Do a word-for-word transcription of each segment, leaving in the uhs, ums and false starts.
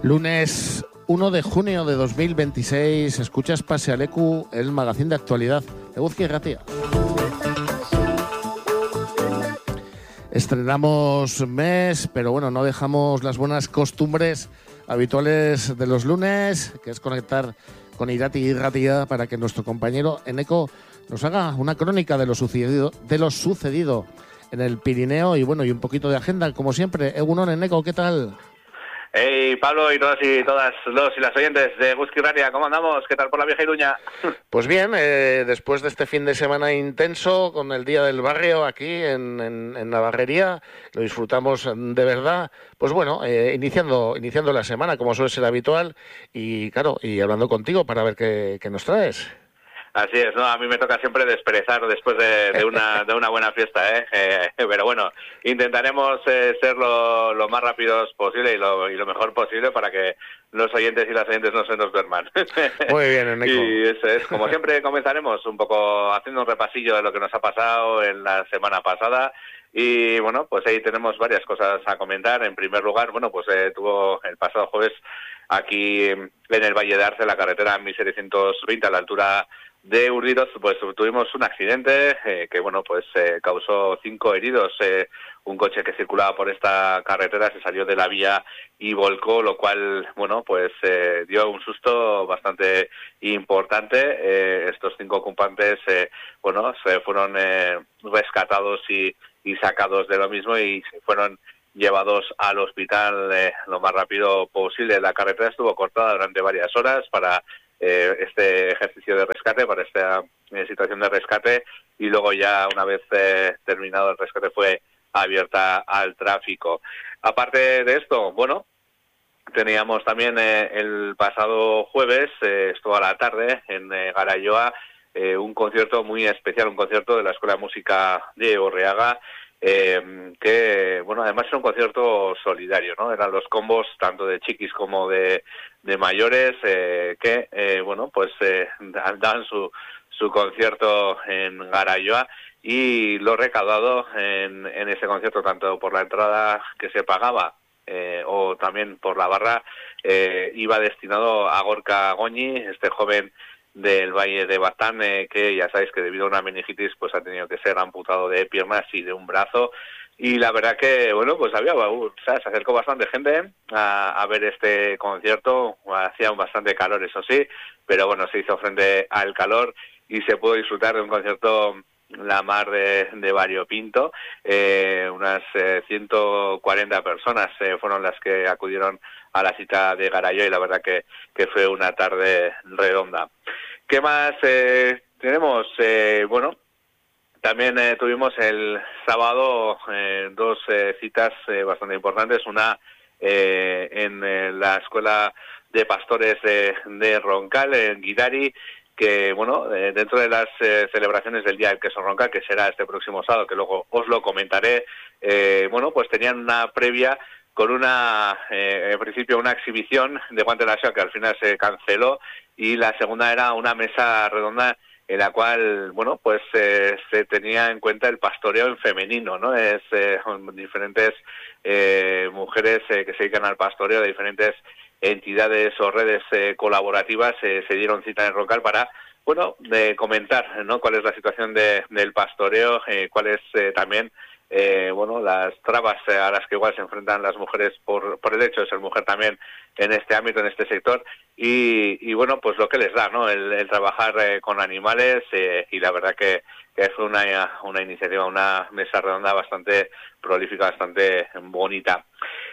Lunes uno de junio de dos mil veintiséis, escuchas Pase al Ecu, el magazín de actualidad de Eguzki Irratia. Estrenamos mes, pero bueno, no dejamos las buenas costumbres habituales de los lunes, que es conectar con Irati Irratia para que nuestro compañero Eneko nos haga una crónica de lo sucedido, de lo sucedido en el Pirineo y bueno, y un poquito de agenda, como siempre. Egunon, Eneko, ¿qué tal? Hey, Pablo y todas y todas los y las oyentes de Eguzki Irratia, ¿cómo andamos? ¿Qué tal por la vieja Iruña? Pues bien, eh, después de este fin de semana intenso con el Día del Barrio aquí en, en, en Navarrería, lo disfrutamos de verdad. Pues bueno, eh, iniciando iniciando la semana como suele ser habitual y claro, y hablando contigo para ver qué, qué nos traes. Así es, ¿no? A mí me toca siempre desperezar después de, de una de una buena fiesta, ¿eh? eh pero bueno, intentaremos eh, ser lo, lo más rápidos posible y lo, y lo mejor posible para que los oyentes y las oyentes no se nos duerman. Muy bien, Eneko. Y eso es, como siempre comenzaremos un poco haciendo un repasillo de lo que nos ha pasado en la semana pasada. Y bueno, pues ahí tenemos varias cosas a comentar. En primer lugar, bueno, pues eh, tuvo el pasado jueves aquí en el Valle de Arce, la carretera mil setecientos veinte a la altura de Urdiros, pues tuvimos un accidente eh, que bueno pues eh, causó cinco heridos. Eh, un coche que circulaba por esta carretera se salió de la vía y volcó, lo cual bueno pues eh, dio un susto bastante importante. Eh, estos cinco ocupantes eh, bueno se fueron eh, rescatados y, y sacados de lo mismo y se fueron llevados al hospital eh, lo más rápido posible. La carretera estuvo cortada durante varias horas para Eh, este ejercicio de rescate, para esta eh, situación de rescate, y luego ya una vez eh, terminado el rescate fue abierta al tráfico. Aparte de esto, bueno, teníamos también eh, el pasado jueves, eh, esto a la tarde, en eh, Garayoa, eh, un concierto muy especial, un concierto de la Escuela de Música de Orreaga, Eh, que, bueno, además era un concierto solidario, ¿no? Eran los combos tanto de chiquis como de, de mayores eh, que, eh, bueno, pues eh, dan su, su concierto en Garayoa y lo recaudado en, en ese concierto, tanto por la entrada que se pagaba eh, o también por la barra, eh, iba destinado a Gorka Goñi, este joven del Valle de Baztán, eh, que ya sabéis que debido a una meningitis pues ha tenido que ser amputado de piernas y de un brazo, y la verdad que bueno pues había, o sea, se acercó bastante gente a, a ver este concierto. Hacía bastante calor, eso sí, pero bueno, se hizo frente al calor y se pudo disfrutar de un concierto la mar de, de variopinto. Eh, unas eh, ciento cuarenta personas eh, fueron las que acudieron a la cita de Garayoa y la verdad que, que fue una tarde redonda. ¿Qué más eh, tenemos? Eh, bueno, también eh, tuvimos el sábado eh, dos eh, citas eh, bastante importantes. Una eh, en eh, la Escuela de Pastores de, de Roncal, en Guidari, que bueno, eh, dentro de las eh, celebraciones del Día del Queso Roncal, que será este próximo sábado, que luego os lo comentaré, eh, bueno, pues tenían una previa con una, eh, en principio, una exhibición de guante de la que al final se canceló, y la segunda era una mesa redonda en la cual, bueno, pues eh, se tenía en cuenta el pastoreo en femenino, ¿no? Es eh, diferentes eh, mujeres eh, que se dedican al pastoreo de diferentes entidades o redes eh, colaborativas eh, se dieron cita en Roncal para, bueno, de comentar, ¿no?, cuál es la situación de, del pastoreo, eh, cuál es eh, también Eh, bueno, las trabas eh, a las que igual se enfrentan las mujeres por, por el hecho de ser mujer también en este ámbito, en este sector, y, y bueno, pues lo que les da, ¿no?, el, el trabajar eh, con animales, eh, y la verdad que, que fue una, una iniciativa, una mesa redonda bastante prolífica, bastante bonita.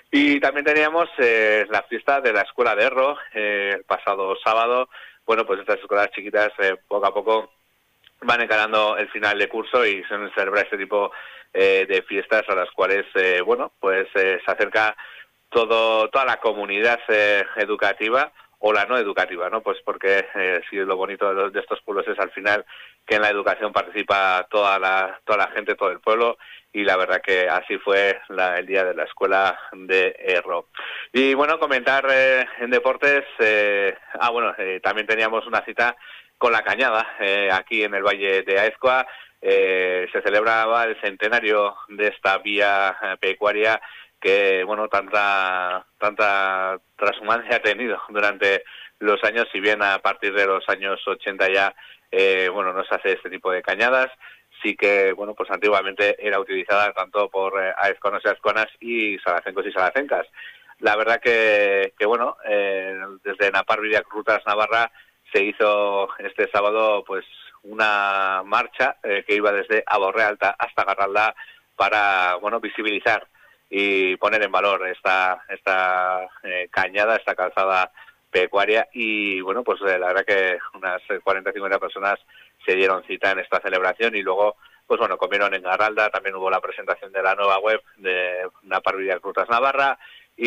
Y también teníamos eh, la fiesta de la Escuela de Erro, eh, el pasado sábado. Bueno, pues estas escuelas chiquitas eh, poco a poco van encarando el final de curso y se celebra este tipo eh, de fiestas a las cuales, eh, bueno, pues eh, se acerca todo toda la comunidad eh, educativa o la no educativa, ¿no? Pues porque eh, sí, lo bonito de, de estos pueblos es al final que en la educación participa toda la toda la gente, todo el pueblo, y la verdad que así fue la, el día de la Escuela de Erro. Y bueno, comentar eh, en deportes, eh, ah bueno, eh, también teníamos una cita con la Cañada, eh, aquí en el Valle de Aezkoa. Eh, se celebraba el centenario de esta vía eh, pecuaria que, bueno, tanta tanta transhumancia ha tenido durante los años, si bien a partir de los años ochenta ya, eh, bueno, no se hace este tipo de cañadas. Sí que, bueno, pues antiguamente era utilizada tanto por eh, aezconos y azconas y salacencos y salacencas. La verdad que, que bueno, eh, desde Napar Vidiac Rutas Navarra se hizo este sábado pues una marcha eh, que iba desde Aborre Alta hasta Garralda para, bueno, visibilizar y poner en valor esta esta eh, cañada, esta calzada pecuaria. Y bueno, pues eh, la verdad que unas cuarenta a cincuenta personas se dieron cita en esta celebración y luego, pues bueno, comieron en Garralda. También hubo la presentación de la nueva web de Napar Vidiac Rutas Navarra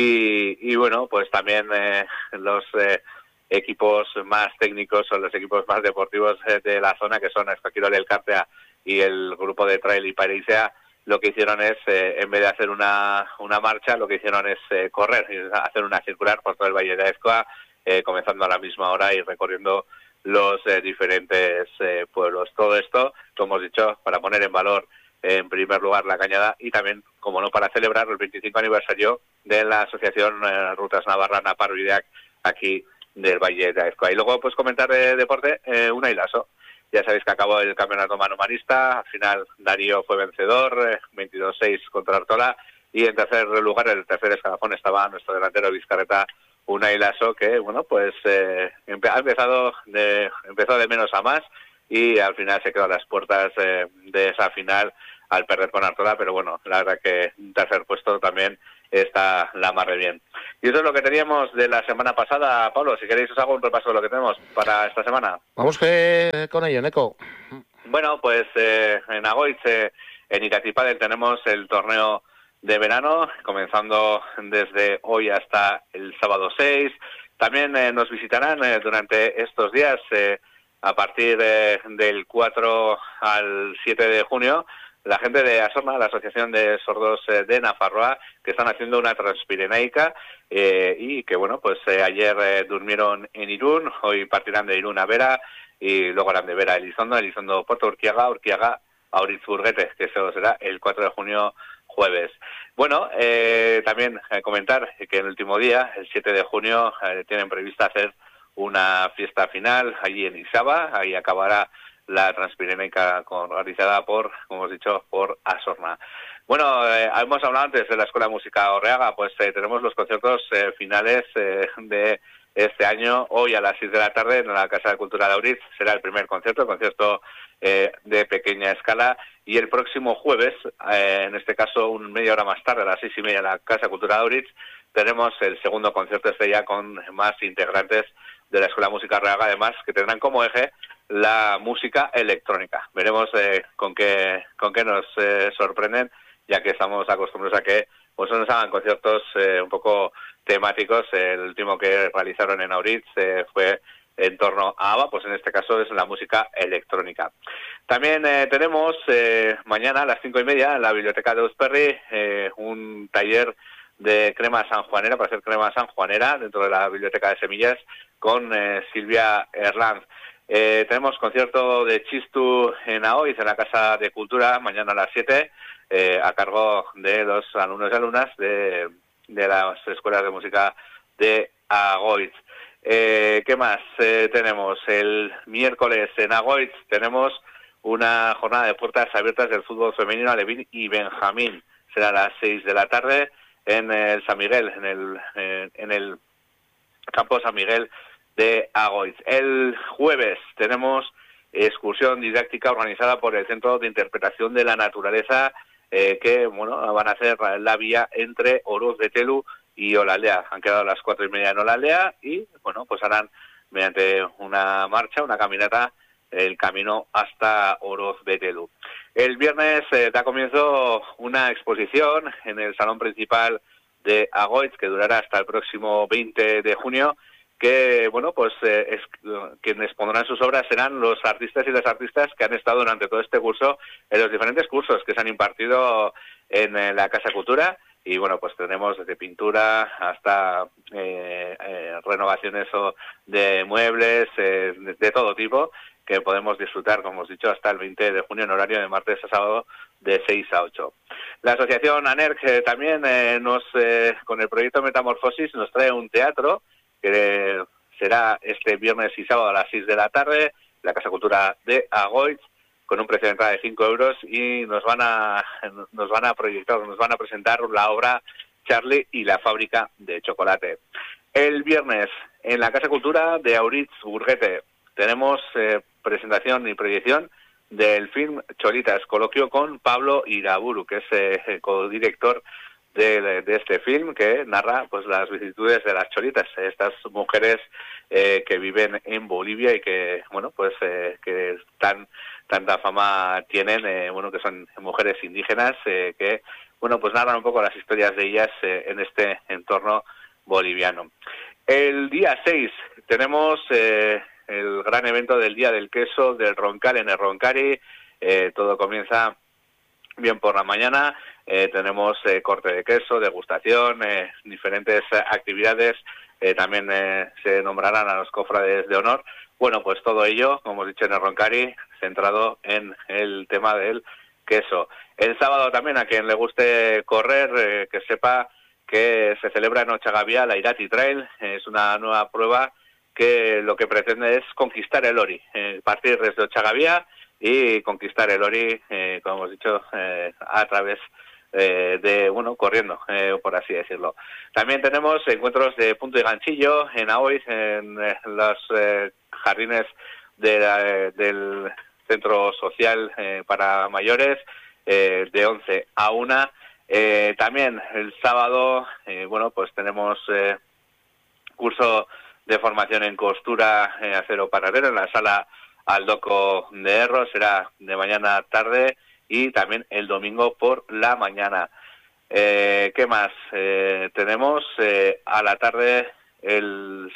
y, y bueno, pues también eh, los eh, equipos más técnicos o los equipos más deportivos eh, de la zona, que son Escaquirol del Cartea y el grupo de Trail y Parisea, lo que hicieron es, eh, en vez de hacer una, una marcha, lo que hicieron es eh, correr, hacer una circular por todo el Valle de Aezkoa, eh, comenzando a la misma hora y recorriendo los eh, diferentes eh, pueblos. Todo esto, como hemos dicho, para poner en valor, eh, en primer lugar, la cañada y también, como no, para celebrar el veinticinco aniversario de la Asociación eh, Rutas Navarra Napar Vidiac aquí del Valle de Aezkoa. Y luego, pues, comentar de deporte, eh, una hilazo. Ya sabéis que acabó el campeonato manomanista, al final Darío fue vencedor, eh, veintidós seis contra Artola, y en tercer lugar, el tercer escalafón, estaba nuestro delantero Vizcarreta Unai Laso, que, bueno, pues eh, ha empezado de, empezó de menos a más y al final se quedó a las puertas eh, de esa final al perder con Artola, pero bueno, la verdad que un tercer puesto también está la mar de bien. Y eso es lo que teníamos de la semana pasada. Pablo, si queréis os hago un repaso de lo que tenemos para esta semana. Vamos que con ello, Neco. Bueno, pues eh, en Agoitz, eh, en Iratipadel, tenemos el torneo de verano, comenzando desde hoy hasta el sábado seis. También eh, nos visitarán eh, durante estos días, eh, a partir eh, del cuatro al siete de junio, la gente de Asorna, la Asociación de Sordos eh, de Nafarroa, que están haciendo una transpirenaica eh, y que, bueno, pues eh, ayer eh, durmieron en Irún, hoy partirán de Irún a Vera y luego harán de Vera a Elizondo, Elizondo Puerto Urquiaga, Urquiaga a Uritzburguete, que eso será el cuatro de junio, jueves. Bueno, eh, también eh, comentar que el último día, el siete de junio, eh, tienen prevista hacer una fiesta final allí en Isaba, ahí acabará la Transpirenaica organizada por, como hemos dicho, por Asorna. Bueno, eh, hemos hablado antes de la Escuela de Música Orreaga, pues eh, tenemos los conciertos eh, finales eh, de este año. Hoy a las seis de la tarde en la Casa de Cultura de Auritz será el primer concierto, el concierto eh, de pequeña escala, y el próximo jueves, eh, en este caso un media hora más tarde, a las seis y media en la Casa de Cultura de Auritz, tenemos el segundo concierto este ya con más integrantes de la Escuela de Música Orreaga, además, que tendrán como eje la música electrónica. Veremos eh, con qué con qué nos eh, sorprenden, ya que estamos acostumbrados a que pues nos hagan conciertos eh, un poco temáticos. El último que realizaron en Auritz eh, fue en torno a ABBA, pues en este caso es la música electrónica. También eh, tenemos eh, mañana a las cinco y media en la biblioteca de Eusperri eh, un taller de crema sanjuanera, para hacer crema sanjuanera dentro de la biblioteca de semillas con eh, Silvia Herlanz. Eh, tenemos concierto de Chistu en Aoiz, en la Casa de Cultura, mañana a las siete, eh, a cargo de los alumnos y alumnas de, de las escuelas de música de Agoitz. Eh, ¿Qué más eh, tenemos? El miércoles en Agoitz tenemos una jornada de puertas abiertas del fútbol femenino alevín y benjamín. Será a las seis de la tarde en el San Miguel, en el, eh, en el campo San Miguel de Agoitz. El jueves tenemos excursión didáctica organizada por el Centro de Interpretación de la Naturaleza, eh, que bueno van a hacer la vía entre Oroz de Telu y Olaldea. Han quedado a las cuatro y media en Olaldea y bueno pues harán mediante una marcha, una caminata, el camino hasta Oroz de Telu. El viernes eh, da comienzo una exposición en el salón principal de Agoitz que durará hasta el próximo veinte de junio, que, bueno, pues eh, es, quienes pondrán sus obras serán los artistas y las artistas que han estado durante todo este curso en los diferentes cursos que se han impartido en, en la Casa Cultura. Y, bueno, pues tenemos desde pintura hasta eh, eh, renovaciones o de muebles, eh, de, de todo tipo. que podemos disfrutar, como hemos dicho, hasta el veinte de junio en horario de martes a sábado de seis a ocho. La asociación ANERC eh, también eh, nos, eh, con el proyecto Metamorfosis, nos trae un teatro que será este viernes y sábado a las seis de la tarde, en la Casa Cultura de Agoitz, con un precio de entrada de cinco euros, y nos van a nos van a proyectar, nos van a presentar la obra Charlie y la fábrica de chocolate. El viernes, en la Casa Cultura de Auritz Burguete, tenemos eh, presentación y proyección del film Cholitas, coloquio con Pablo Iraburu, que es eh, el codirector de, de este film, que narra pues las vicisitudes de las cholitas, estas mujeres eh, que viven en Bolivia y que, bueno, pues eh, que tan tanta fama tienen, eh, bueno, que son mujeres indígenas eh, que, bueno, pues narran un poco las historias de ellas eh, en este entorno boliviano. El día seis tenemos eh, el gran evento del Día del Queso del Roncal en el Roncari. Eh, todo comienza bien por la mañana. Eh, tenemos eh, corte de queso, degustación, eh, diferentes eh, actividades. Eh, también eh, se nombrarán a los cofrades de honor. Bueno, pues todo ello, como hemos dicho, en el Roncari, centrado en el tema del queso. El sábado también, a quien le guste correr, eh, que sepa que se celebra en Ochagavía la Irati Trail. Es una nueva prueba que lo que pretende es conquistar el Ori, eh, partir desde Ochagavía y conquistar el Ori, eh, como hemos dicho, eh, a través eh, de, bueno, corriendo, eh, por así decirlo. También tenemos encuentros de punto y ganchillo en Aoiz, en eh, los eh, jardines de la, eh, del centro social eh, para mayores, eh, de once a una. Eh, también el sábado, eh, bueno, pues tenemos eh, curso de formación en costura eh, acero paradero en la sala Aldoco de Erro, será de mañana a tarde y también el domingo por la mañana. Eh, ¿Qué más? Eh, tenemos eh, a la tarde el